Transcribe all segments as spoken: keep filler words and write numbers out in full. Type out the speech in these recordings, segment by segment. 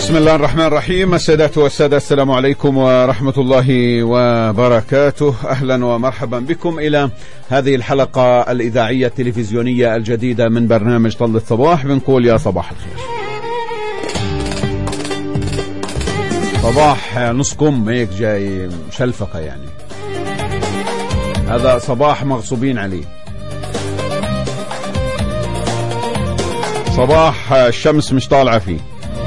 بسم الله الرحمن الرحيم. السادات والسادة، السلام عليكم ورحمة الله وبركاته. أهلا ومرحبا بكم إلى هذه الحلقة الإذاعية التلفزيونية الجديدة من برنامج طل الصباح. بنقول يا صباح الخير. صباح نصكم هيك جاي شلفقة، يعني هذا صباح مغصوبين عليه، صباح الشمس مش طالعة فيه،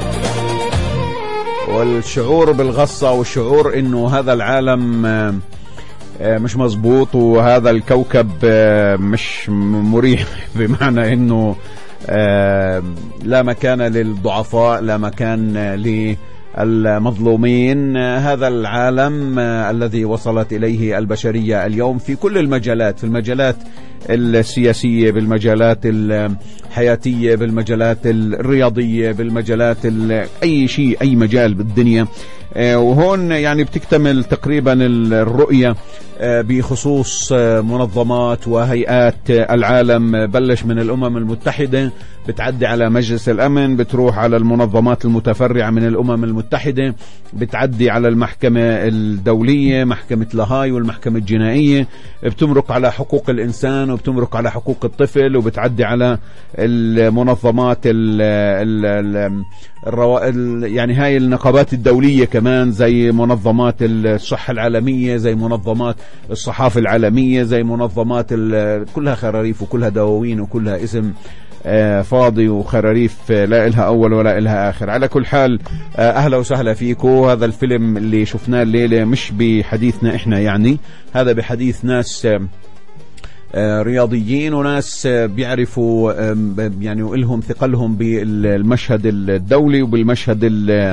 والشعور بالغصة والشعور انه هذا العالم مش مظبوط وهذا الكوكب مش مريح، بمعنى انه لا مكان للضعفاء، لا مكان للمظلومين. هذا العالم الذي وصلت إليه البشرية اليوم في كل المجالات، في المجالات السياسية، بالمجالات الحياتية، بالمجالات الرياضية، بالمجالات أي شيء، أي مجال بالدنيا. وهون يعني بتكتمل تقريبا الرؤية بخصوص منظمات وهيئات العالم. بلش من الأمم المتحدة، بتعدي على مجلس الأمن، بتروح على المنظمات المتفرعة من الأمم المتحدة، بتعدي على المحكمة الدولية، محكمة لاهاي والمحكمة الجنائية، بتمرق على حقوق الإنسان وبتمرق على حقوق الطفل، وبتعدي على المنظمات ال ال الرو... يعني هاي النقابات الدولية كمان، زي منظمات الصحة العالمية، زي منظمات الصحافة العالمية، زي منظمات ال... كلها خراريف وكلها دواوين وكلها اسم آه فاضي وخراريف، لا إلها أول ولا إلها آخر. على كل حال آه أهلا وسهلا فيكم. هذا الفيلم اللي شفناه الليلة مش بحديثنا إحنا، يعني هذا بحديث ناس آه آه رياضيين وناس آه بيعرفوا آه يعني وإلهم ثقلهم بالمشهد الدولي وبالمشهد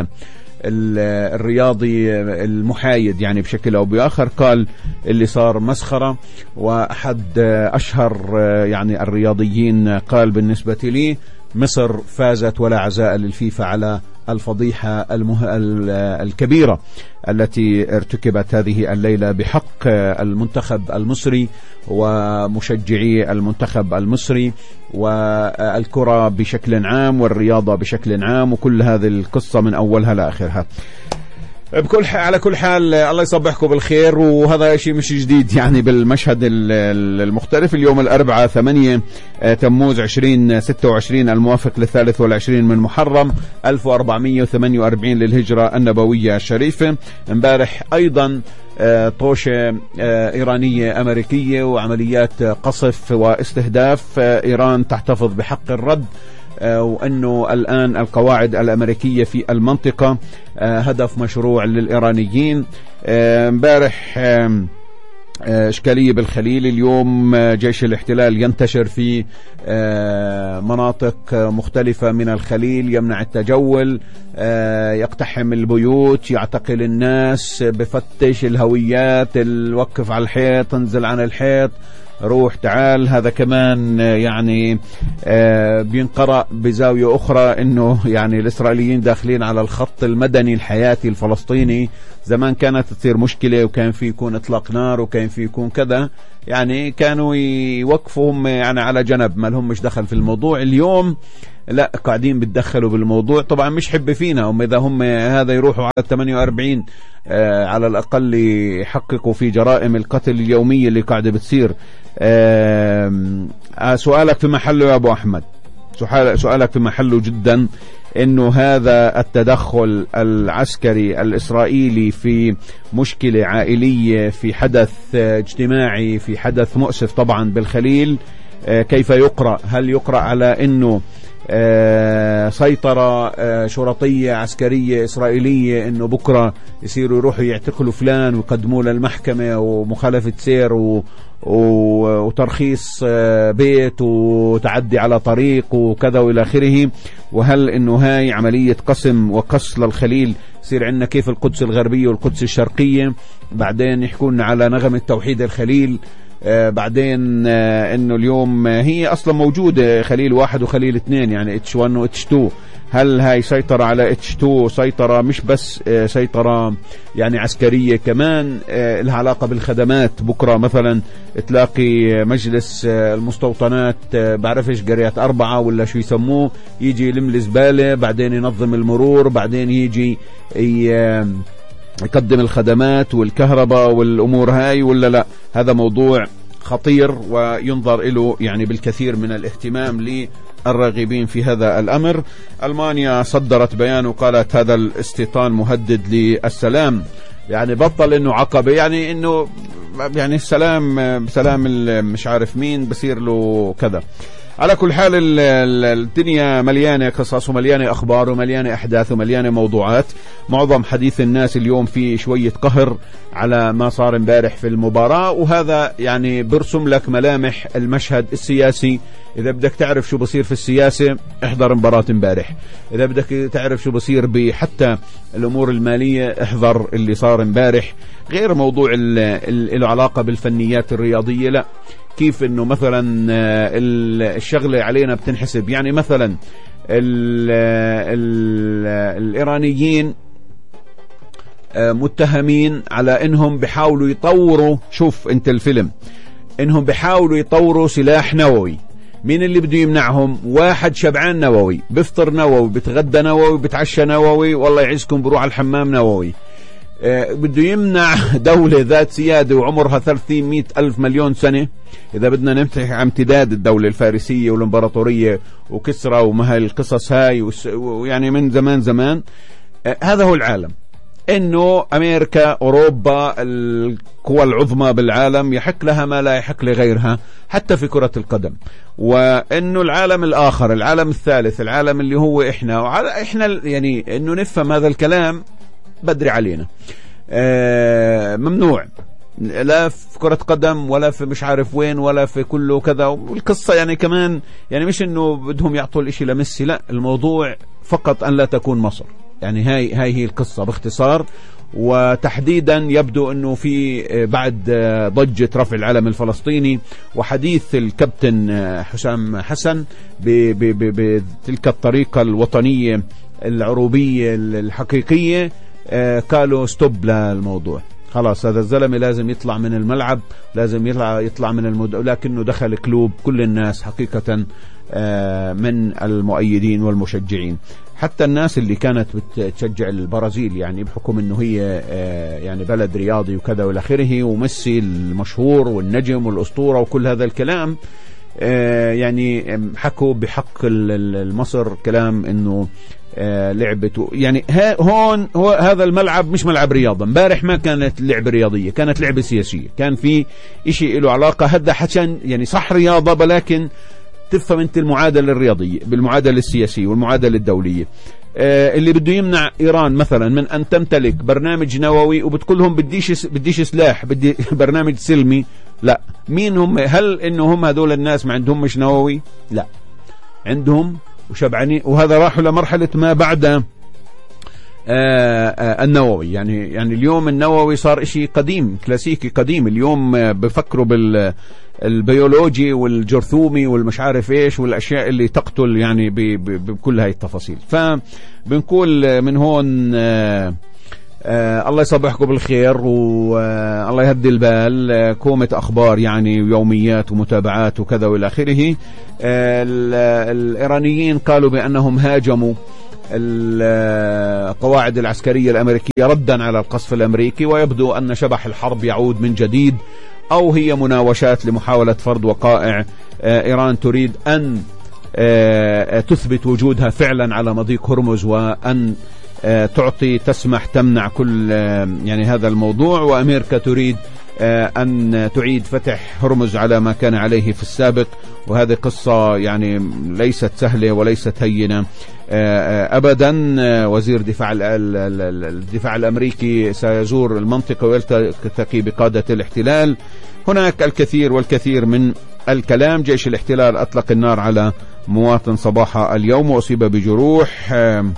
الرياضي المحايد، يعني بشكل أو بآخر. قال اللي صار مسخرة، وأحد أشهر يعني الرياضيين قال بالنسبة لي مصر فازت ولا عزاء للفيفا على الفضيحة المه... الكبيرة التي ارتكبت هذه الليلة بحق المنتخب المصري ومشجعي المنتخب المصري والكرة بشكل عام والرياضة بشكل عام، وكل هذه القصة من أولها لآخرها. بكل على كل حال الله يصبحكم بالخير، وهذا شيء مش جديد يعني بالمشهد المختلف. اليوم الأربعاء ثمانية تموز عشرين ستة وعشرين الموافق للثالث والعشرين من محرم ألف وأربعمائة وثمانية وأربعين للهجرة النبوية الشريفة. امبارح أيضا طوشة إيرانية أمريكية وعمليات قصف واستهداف. إيران تحتفظ بحق الرد، وأنه الآن القواعد الأمريكية في المنطقة هدف مشروع للإيرانيين. امبارح إشكالية بالخليل. اليوم جيش الاحتلال ينتشر في مناطق مختلفة من الخليل، يمنع التجول، يقتحم البيوت، يعتقل الناس، بفتش الهويات، الوقف على الحيط، انزل عن الحيط، روح تعال. هذا كمان يعني بينقرأ بزاوية أخرى إنه يعني الإسرائيليين داخلين على الخط المدني الحياتي الفلسطيني. زمان كانت تصير مشكلة وكان في يكون إطلاق نار وكان في يكون كذا، يعني كانوا يوقفهم يعني على جنب، ما لهم مش دخل في الموضوع. اليوم لا، قاعدين بتدخلوا بالموضوع. طبعا مش حب فينا هم، إذا هم هذا يروحوا على ثمانية وأربعين آه على الأقل يحققوا في جرائم القتل اليومية اللي قاعدة بتصير. آه سؤالك في محله يا أبو أحمد، سؤالك في محله جدا. إنه هذا التدخل العسكري الإسرائيلي في مشكلة عائلية، في حدث اجتماعي، في حدث مؤسف طبعا بالخليل، آه كيف يقرأ؟ هل يقرأ على إنه آه سيطرة آه شرطية عسكرية إسرائيلية، إنه بكرة يصيروا يروحوا يعتقلوا فلان ويقدموا للمحكمة، ومخالفة سير و وترخيص بيت وتعدي على طريق وكذا وإلى آخره؟ وهل إنه هاي عملية قسم وقص للخليل يصير عندنا كيف القدس الغربية والقدس الشرقية، بعدين يحكون على نغمة توحيد الخليل، آه بعدين آه انه اليوم هي اصلا موجودة خليل واحد وخليل اثنين، يعني اتش واحد و اتش اثنين. هل هاي سيطرة على اتش اثنين سيطرة مش بس آه سيطرة يعني عسكرية، كمان آه لها علاقة بالخدمات؟ بكرة مثلا تلاقي مجلس آه المستوطنات آه بعرفش قريات أربعة ولا شو يسموه، يجي يلم الزبالة، بعدين ينظم المرور، بعدين يجي آه يقدم الخدمات والكهرباء والأمور هاي، ولا لا؟ هذا موضوع خطير وينظر له يعني بالكثير من الاهتمام للراغبين في هذا الأمر. ألمانيا صدرت بيان وقالت هذا الاستيطان مهدد للسلام، يعني بطل انه عقبة، يعني انه يعني السلام سلام مش عارف مين بصير له كذا. على كل حال الدنيا مليانة قصص ومليانة أخبار ومليانة أحداث ومليانة موضوعات. معظم حديث الناس اليوم في شوية قهر على ما صار امبارح في المباراة، وهذا يعني برسم لك ملامح المشهد السياسي. إذا بدك تعرف شو بصير في السياسة احضر مباراة امبارح، إذا بدك تعرف شو بصير بحتى الأمور المالية احضر اللي صار امبارح. غير موضوع له علاقة بالفنيات الرياضية، لا، كيف انه مثلا الشغلة علينا بتنحسب. يعني مثلا ال ال الإيرانيين متهمين على انهم بيحاولوا يطوروا، شوف انت الفيلم، انهم بيحاولوا يطوروا سلاح نووي. مين اللي بده يمنعهم؟ واحد شبعان نووي، بفطر نووي، بتغدى نووي، بتعشى نووي، والله يعزكم بروح على الحمام نووي. آه بده يمنع دولة ذات سيادة وعمرها ثلاثمئة ألف مليون سنة. إذا بدنا نمتحي عن امتداد الدولة الفارسية والإمبراطورية وكسرى وما هاي القصص هاي، ويعني من زمان زمان. آه هذا هو العالم، إنه أمريكا، أوروبا، القوى العظمى بالعالم يحق لها ما لا يحق لغيرها، حتى في كرة القدم. وإنه العالم الآخر، العالم الثالث، العالم اللي هو إحنا، وعلى إحنا يعني إنه نفهم هذا الكلام بدري علينا. آه ممنوع، لا في كرة قدم ولا في مش عارف وين ولا في كله كذا. والقصة يعني كمان يعني مش إنه بدهم يعطوا الإشي لميسي، لا، الموضوع فقط أن لا تكون مصر. يعني هاي هاي هي القصة باختصار. وتحديدا يبدو أنه في بعد ضجة رفع العلم الفلسطيني وحديث الكابتن حسام حسن بتلك الطريقة الوطنية العروبية الحقيقية، قالوا ستوب للموضوع، خلاص هذا الزلمة لازم يطلع من الملعب، لازم يطلع يطلع من المد... لكنه دخل كلوب كل الناس حقيقة من المؤيدين والمشجعين، حتى الناس اللي كانت بتشجع البرازيل، يعني بحكم انه هي يعني بلد رياضي وكذا والى اخره، وميسي المشهور والنجم والاسطورة وكل هذا الكلام، يعني حكوا بحق المصر كلام انه لعبته يعني هون هو هذا الملعب مش ملعب رياضة. امبارح ما كانت لعبة رياضية، كانت لعبة سياسية، كان في اشي له علاقة. هذا حسن يعني صح رياضة، ولكن تفهم انت المعادلة الرياضية بالمعادلة السياسية والمعادلة الدولية. آه اللي بده يمنع ايران مثلا من ان تمتلك برنامج نووي وبتقولهم بديش بديش سلاح، بدي برنامج سلمي، لا. مين هم؟ هل انه هم هذول الناس ما عندهم مش نووي؟ لا، عندهم وشبعانين، وهذا راحوا لمرحلة ما بعد آه آه النووي. يعني يعني اليوم النووي صار اشي قديم كلاسيكي قديم. اليوم آه بفكروا بال البيولوجي والجرثومي والمش عارف ايش والاشياء اللي تقتل يعني بكل هاي التفاصيل. فبنقول من هون آه آه الله يصبحكم بالخير والله يهدي البال. آه كومة اخبار يعني يوميات ومتابعات وكذا والى اخره. آه الايرانيين قالوا بانهم هاجموا القواعد العسكرية الامريكية ردا على القصف الامريكي، ويبدو ان شبح الحرب يعود من جديد، أو هي مناوشات لمحاولة فرض وقائع. إيران تريد أن تثبت وجودها فعلا على مضيق هرمز، وأن تعطي تسمح تمنع كل يعني هذا الموضوع. وأمريكا تريد أن تعيد فتح هرمز على ما كان عليه في السابق، وهذه قصة يعني ليست سهلة وليست هينة أبدا. وزير دفاع الدفاع الأمريكي سيزور المنطقة ويلتقي بقادة الاحتلال. هناك الكثير والكثير من الكلام. جيش الاحتلال أطلق النار على مواطن صباح اليوم وأصيب بجروح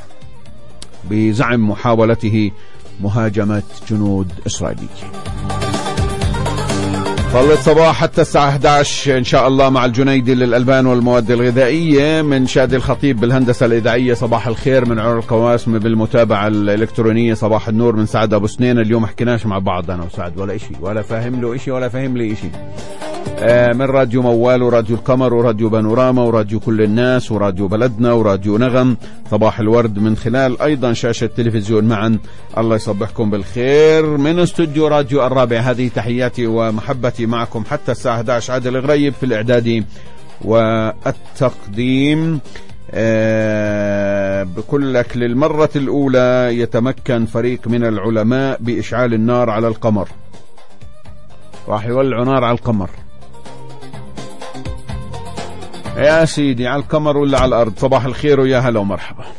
بزعم محاولته مهاجمة جنود إسرائيلية. ظلت صباح حتى الساعة أحد عشر إن شاء الله مع الجنيدي للألبان والمواد الغذائية، من شادي الخطيب بالهندسة الإذاعية صباح الخير، من عمر القواسم بالمتابعة الإلكترونية صباح النور، من سعد أبو سنين. اليوم حكيناش مع بعض أنا وسعد ولا إشي، ولا فاهم له إشي ولا فاهم لي إشي. آه من راديو موال وراديو القمر وراديو بانوراما وراديو كل الناس وراديو بلدنا وراديو نغم، صباح الورد من خلال أيضا شاشة تلفزيون معا. الله يصبحكم بالخير من استوديو راديو الرابع. هذه تحياتي ومحبتي معكم حتى الساعة أحد عشر. عادل الغريب في الإعداد والتقديم. آه بقول لك للمرة الأولى يتمكن فريق من العلماء بإشعال النار على القمر، راح يولعوا نار على القمر يا سيدي، على القمر ولا على الأرض. صباح الخير ويا هلا ومرحبا.